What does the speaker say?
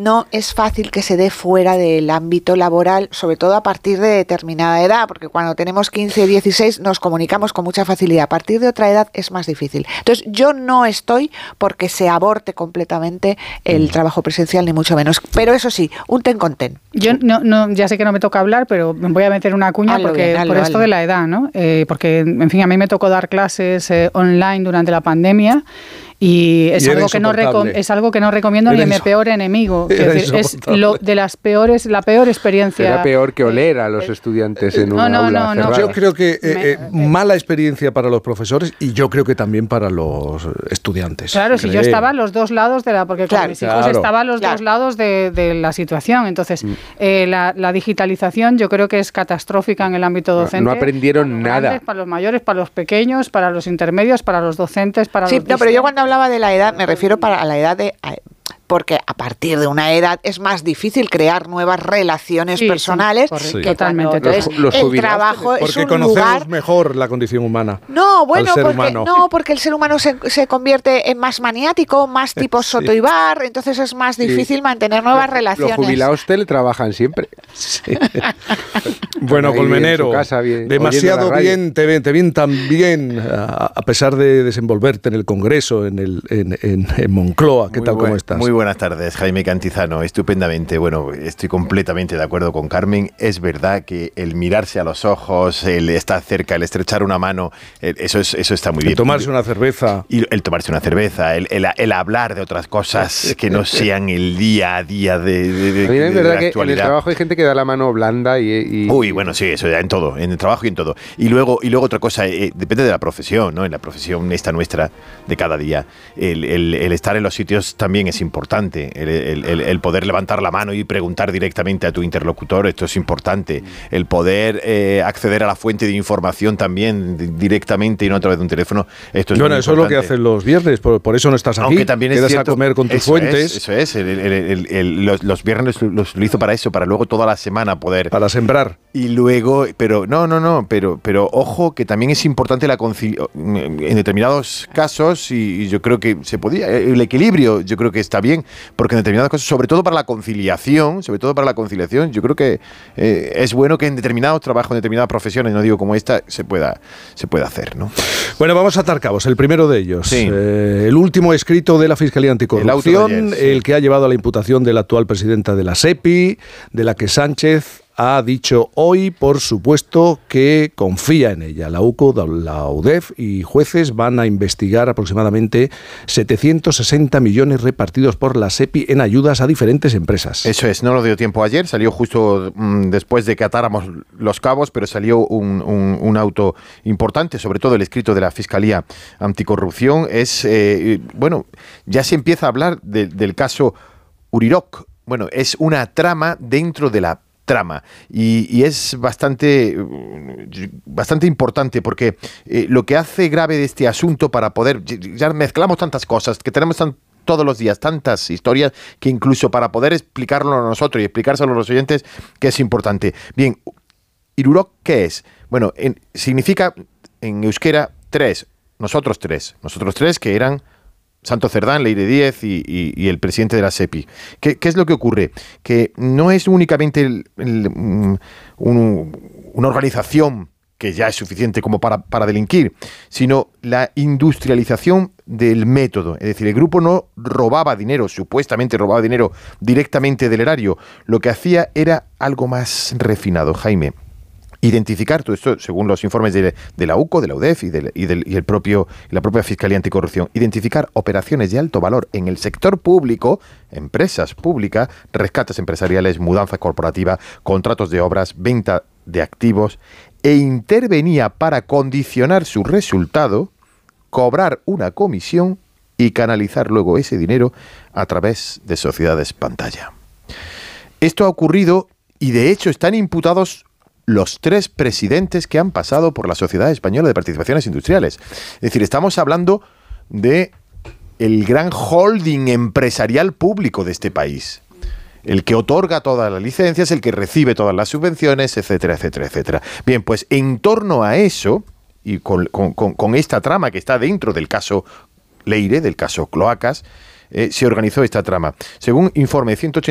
no es fácil que se dé fuera del ámbito laboral, sobre todo a partir de determinada edad, porque cuando tenemos 15, 16 nos comunicamos con mucha facilidad. A partir de otra edad es más difícil. Entonces, yo no estoy porque se aborte completamente el trabajo presencial, ni mucho menos. Pero eso sí, un ten con ten. Yo no, ya sé que no me toca hablar, pero me voy a meter una cuña por esto de la edad, ¿no? Porque, en fin, a mí me tocó dar clases online durante la pandemia. Y es algo que no recomiendo ni a mi peor enemigo. Es la peor experiencia. Era peor que oler a los estudiantes en una aula cerrada. Yo creo que mala experiencia para los profesores y yo creo que también para los estudiantes. Claro, si yo estaba a los dos lados porque con mis hijos estaba a los dos lados de la situación. Entonces, la digitalización yo creo que es catastrófica en el ámbito docente. No aprendieron nada. Para los mayores, para los pequeños, para los intermedios, para los docentes, para los... pero yo cuando hablaba de la edad, me refiero a la edad de... Porque a partir de una edad es más difícil crear nuevas relaciones personales. Sí, totalmente. Entonces, el trabajo es un lugar... Porque conocemos mejor la condición humana. Porque el ser humano se convierte en más maniático, más tipo Soto y Bar, entonces es más difícil mantener nuevas relaciones. Los jubilados teletrabajan siempre. Sí. Bueno, Colmenero, demasiado bien, te ven tan bien, a pesar de desenvolverte en el Congreso, en Moncloa. ¿Qué tal, cómo estás? Muy buenas tardes, Jaime Cantizano. Estupendamente. Bueno, estoy completamente de acuerdo con Carmen. Es verdad que el mirarse a los ojos, el estar cerca, el estrechar una mano, eso está muy bien. El tomarse una cerveza. Y el tomarse una cerveza, el hablar de otras cosas que no sean el día a día de a mí es verdad que en el trabajo hay gente que da la mano blanda y... Uy, bueno, sí, eso ya en todo, en el trabajo y en todo. Y luego otra cosa, depende de la profesión, ¿no? En la profesión esta nuestra de cada día, el estar en los sitios también es importante. El poder levantar la mano y preguntar directamente a tu interlocutor, esto es importante. El poder acceder a la fuente de información también directamente y no a través de un teléfono, esto es muy importante. Eso es lo que haces los viernes, por eso no estás aquí. Aunque también quedas es cierto, a comer con tus fuentes. Eso es, los viernes los utilizo para eso, para luego toda la semana poder... Para sembrar. Y luego, pero ojo, que también es importante la conciliación en determinados casos, y yo creo que se podía, el equilibrio yo creo que está bien, porque en determinadas cosas, sobre todo para la conciliación, yo creo que es bueno que en determinados trabajos, en determinadas profesiones, no digo como esta, se pueda hacer, ¿no? Bueno, vamos a atar cabos. El primero de ellos, sí. El último escrito de la Fiscalía Anticorrupción, el que ha llevado a la imputación de la actual presidenta de la SEPI, de la que Sánchez ha dicho hoy, por supuesto, que confía en ella. La UCO, la UDEF y jueces van a investigar aproximadamente 760 millones repartidos por la SEPI en ayudas a diferentes empresas. Eso es, no nos dio tiempo ayer, salió justo después de que atáramos los cabos, pero salió un auto importante, sobre todo el escrito de la Fiscalía Anticorrupción. Ya se empieza a hablar del caso Uriroc. Bueno, es una trama dentro de la trama y es bastante importante porque lo que hace grave de este asunto, para poder, ya mezclamos tantas cosas que tenemos todos los días, tantas historias, que incluso para poder explicarlo a nosotros y explicárselo a los oyentes, que es importante. Bien, Uriroc, ¿qué es? Bueno, significa en euskera nosotros tres que eran Santo Cerdán, Leire Díez y el presidente de la SEPI. ¿Qué es lo que ocurre? Que no es únicamente una organización que ya es suficiente como para delinquir, sino la industrialización del método. Es decir, el grupo no robaba dinero, supuestamente robaba dinero directamente del erario. Lo que hacía era algo más refinado, Jaime. Identificar todo esto, según los informes de la UCO, de la UDEF y la propia Fiscalía Anticorrupción, identificar operaciones de alto valor en el sector público, empresas públicas, rescates empresariales, mudanza corporativa, contratos de obras, venta de activos, e intervenía para condicionar su resultado, cobrar una comisión y canalizar luego ese dinero a través de sociedades pantalla. Esto ha ocurrido y de hecho están imputados los 3 presidentes que han pasado por la Sociedad Española de Participaciones Industriales. Es decir, estamos hablando de el gran holding empresarial público de este país. El que otorga todas las licencias, el que recibe todas las subvenciones, etcétera, etcétera, etcétera. Bien, pues en torno a eso, y con esta trama que está dentro del caso Leire, del caso Cloacas, se organizó esta trama. Según informe 180